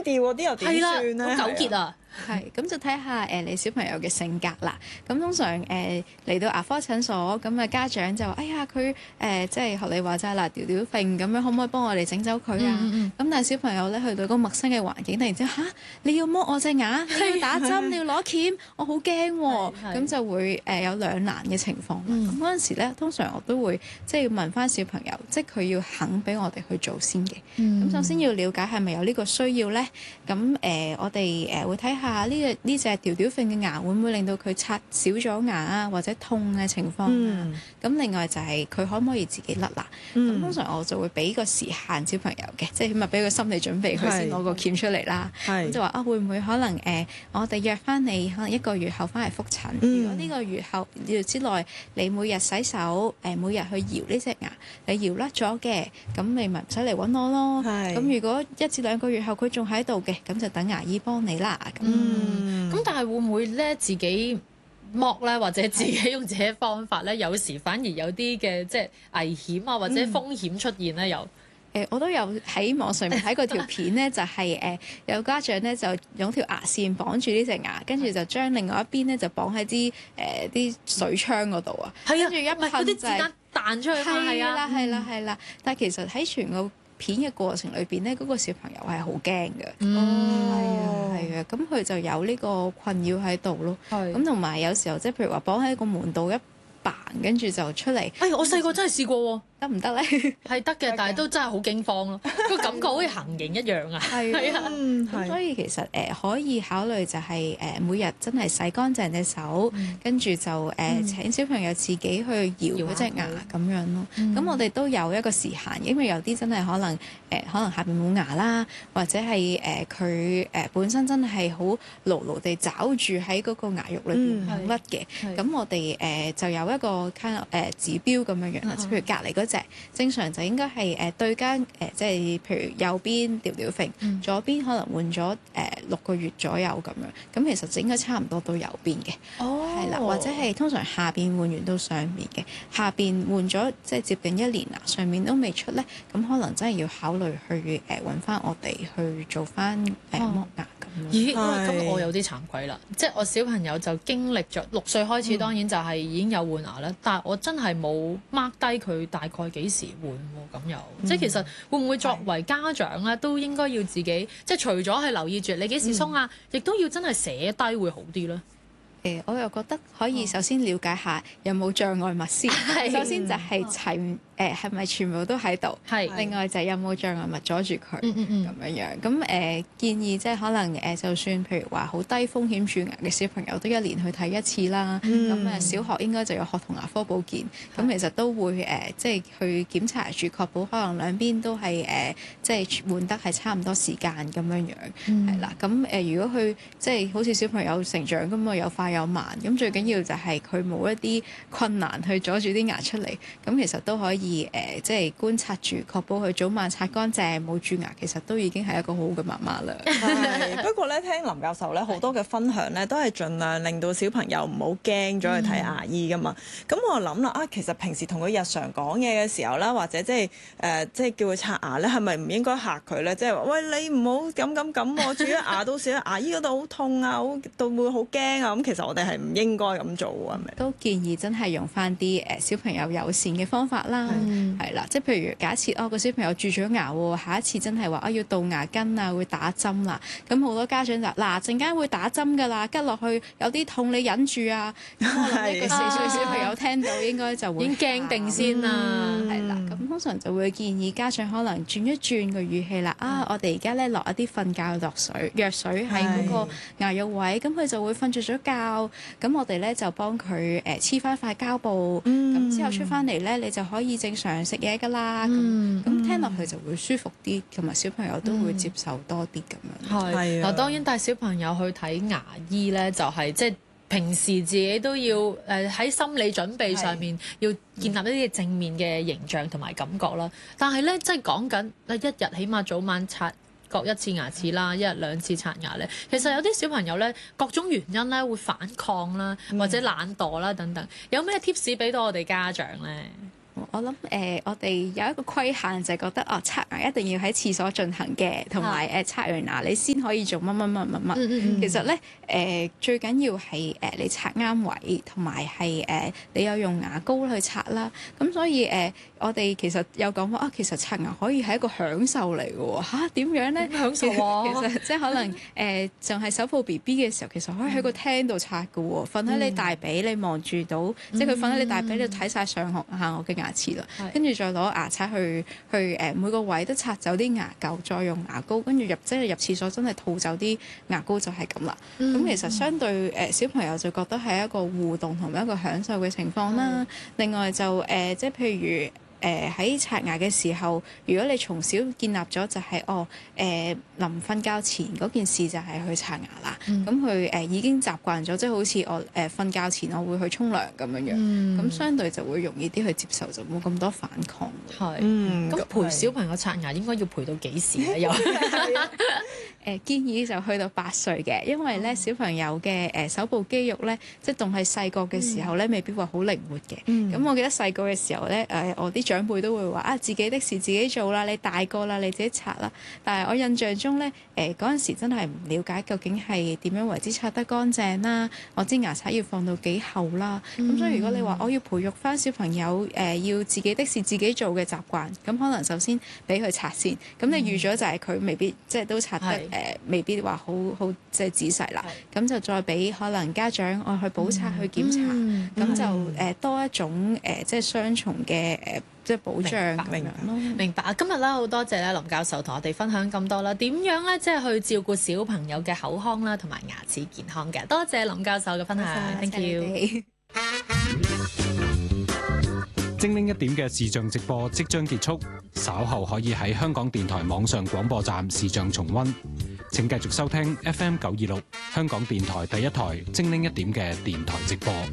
掉嗰啲又點算咧？ 好糾結啊！ 係，咁就睇下你小朋友嘅性格啦。咁通常嚟到牙科診所，咁啊家長就話：哎呀佢即係學你話齋啦，吊吊揈咁樣，可唔可以幫我哋整走佢啊？咁但係小朋友咧去到個陌生嘅環境，突然之間你要剝我隻牙，你要打針，你要攞鉗，我好驚喎。咁就會有兩難嘅情況。咁嗰陣時咧，通常我都會即係要問翻小朋友，即係佢要肯俾我哋去做先嘅。咁首先要了解係咪有呢個需要咧？咁我哋會睇下呢隻吊吊揈嘅牙會唔會令到佢刷少咗牙啊，或者痛嘅情況啊。咁另外就係佢可唔可以自己甩牙？咁通常我就會俾個時限小朋友嘅，即係起碼俾個心理準備，佢先攞個鉗出嚟啦。咁就話會唔會可能我哋約翻你，可能1個月後翻嚟覆診。如果呢個月後之內你每日洗手，每日去搖呢隻牙，你搖甩咗嘅，咁你咪唔使嚟揾我咯。咁如果1至2個月後佢仲喺度嘅，咁就等牙醫幫你啦。 咁但係會唔會咧自己剝咧，或者自己用自己方法咧，有時反而有啲嘅即係危險啊，或者風險出現咧？又我都有喺網上面睇過條片咧，就係有家長咧就用條牙線綁住呢隻牙，跟住就將另外一邊咧就綁喺啲水槍嗰度啊。跟住一噴啲子彈彈出去嘛。 係啦。但係其實喺全個片嘅過程裏邊咧，嗰個小朋友係好驚嘅。係啊，咁佢就有呢個困擾喺度咯。咁同埋有時候即係譬如話綁喺個門度一扮，跟住就出嚟。 我細個真係試過喎。 得唔得咧？ 係得嘅，但係都真係好驚慌咯，個感覺好似行刑一樣啊！ 咁所以其實可以考慮就係每日真係洗乾淨隻手，跟住就請小朋友自己去搖嗰隻牙咁樣咯。咁我哋都有一個時限，因為有啲真係可能下邊冇牙啦，或者係佢本身真係好牢牢地抓住喺嗰個牙肉裏邊唔甩嘅。咁我哋就有一個指標咁樣樣啦，譬如隔離嗰隻正常就應該係對間即係譬如右邊吊吊揈，左邊可能換咗6個月左右咁樣，咁其實就應該差唔多到右邊嘅，係啦，或者係通常下邊換完到上面嘅，下邊換咗即係接近1年啦，上面都未出咧，咁可能真係要考慮去揾翻我哋去做翻剝牙咁樣。 咦？咁我有啲慚愧啦，即係我小朋友就經歷咗6歲開始，當然就係已經有換牙啦，但係我真係冇 mark 低佢大概幾時換喎，咁又即係其實會唔會作為家長咧，都應該要自己即係除咗係留意住你幾時鬆啊，亦都要真係寫低會好啲咧。 我又覺得可以首先了解下有冇障礙物先。首先就係係咪全部都喺度？另外就係有冇障礙物阻住佢咁樣。咁建議即係可能就算譬如話好低風險蛀牙嘅小朋友，都1年去睇1次啦。咁小學應該就有學童牙科保健，咁其實都會即係去檢查住，確保可能兩邊都係即係換得係差唔多時間咁樣係啦。咁如果佢即係好似小朋友成長咁啊，有快有慢，咁最緊要就係佢冇一啲困難去阻住啲牙出嚟，咁其實都可以即係觀察住，確保佢早晚刷乾淨冇蛀牙，其實都已經係一個好好嘅媽媽啦。 不過咧，聽林教授咧好多嘅分享咧，都係盡量令到小朋友唔好驚咗去睇牙醫噶嘛。咁我諗啦，其實平時同佢日常講嘢嘅時候啦，或者即係叫佢刷牙咧，係咪唔應該嚇佢咧？即係話喂，你唔好咁，我蛀咗牙到時咧牙醫嗰度好痛啊，到會好驚啊。咁其實我哋係唔應該咁做喎，係咪？ 都建議真係用翻啲小朋友友善嘅方法啦，係啦，即係譬如假設個小朋友蛀咗牙喎，下一次真係話要杜牙根啊，會打針啦，咁好多家長就嗱陣間會打針㗎啦，拮落去有啲痛你忍住啊，咁我諗一個4歲小朋友聽到應該就會已經驚定先啦， 係啦，咁通常就會建議家長可能轉一轉個語氣啦，我哋而家咧落一啲瞓覺藥水喺嗰個牙肉位，咁佢就會瞓着咗覺。咁我哋咧就幫佢黐翻塊膠布，咁之後出翻嚟咧，你就可以正常食嘢噶啦。咁聽落去就會舒服啲，同埋小朋友都會接受多啲咁樣。 係嗱，當然帶小朋友去睇牙醫咧，就係即係平時自己都要喺心理準備上面要建立一啲正面嘅形象同埋感覺啦。但係咧，即係講緊一日起碼早晚刷各1次牙齒啦，1日2次刷牙咧，其實有啲小朋友咧，各種原因咧會反抗啦，或者懶惰啦等等，有咩 tips 俾到我哋家長咧？ 我諗我哋有一個規限就係覺得刷牙一定要喺廁所進行嘅，同埋刷完牙你先可以做乜乜乜乜乜。其實咧最緊要係你刷啱位，同埋係你有用牙膏去刷啦。咁所以我哋其實有講話其實刷牙可以係一個享受嚟嘅喎。點樣咧？ 享受啊！ 其實即係可能仲係手抱 BB 嘅時候，其實可以喺個廳度刷嘅喎。瞓喺你大髀，你望住到，即係佢瞓喺你大髀，你睇晒上下顎嘅牙齒啦。跟住再攞牙刷去每個位都刷走啲牙垢，再用牙膏，跟住入廁所真係吐走啲牙膏就係咁啦。咁其實相對小朋友就覺得係一個互動同埋一個享受嘅情況啦。另外就即係譬如喺刷牙嘅時候，如果你從小建立咗就係臨瞓覺前嗰件事就係去刷牙啦，咁佢已經習慣咗，即係好似我瞓覺前我會去沖涼咁樣樣，咁相對就會容易啲去接受，就冇咁多反抗。 係，咁陪小朋友刷牙應該要陪到幾時咧？又建議就去到8歲嘅，因為咧小朋友嘅手部肌肉咧，即係仲係細個嘅時候咧，未必話好靈活嘅。咁我記得細個嘅時候咧，我啲長輩都會話自己的事自己做啦，你大個啦，你自己刷啦。但係我印象中咧，嗰陣時真係唔了解究竟係點樣為之刷得乾淨啦，我知牙刷要放到幾厚啦。咁所以如果你話我要培育翻小朋友要自己的事自己做嘅習慣，咁可能首先俾佢刷先。咁你預咗就係佢未必即係都刷得未必話好即係仔細啦。咁就再俾可能家長我去補刷去檢查，咁就多一種即係雙重嘅即係保障咁樣咯。 明白啊！今日咧好多謝咧林教授同我哋分享咁多啦，點樣咧即係去照顧小朋友嘅口腔啦同埋牙齒健康嘅。多謝林教授嘅分享 ，thank you。 精靈一點嘅視像直播即將結束，稍後可以喺香港電台網上廣播站視像重溫。請繼續收聽 FM 926香港電台第一台精靈一點嘅電台直播。